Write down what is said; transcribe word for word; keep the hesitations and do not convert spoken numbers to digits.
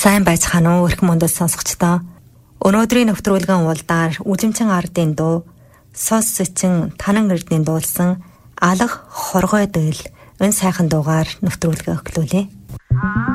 Сайн байцгаана уу эрхэм мөндөд сонсогчдоо. Өнөөдрийн нэвтрүүлгэн уулдаар Үлэмчин ардын дуу Сос Сэчин Танан эрдний дуулсан Алах хоргой дээл энэ сайхан дуугаар нэвтрүүлгээ өглөөлье.